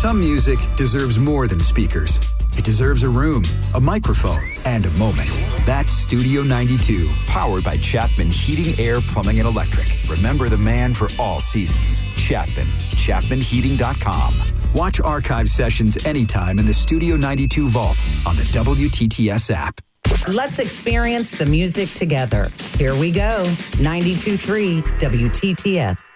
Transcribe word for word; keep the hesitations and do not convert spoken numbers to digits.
Some music deserves more than speakers. It deserves a room, a microphone, and a moment. That's Studio ninety-two, powered by Chapman Heating, Air, Plumbing, and Electric. Remember the man for all seasons. Chapman. Chapman Heating dot com. Watch archive sessions anytime in the Studio ninety-two Vault on the W T T S app. Let's experience the music together. Here we go. ninety-two point three W T T S.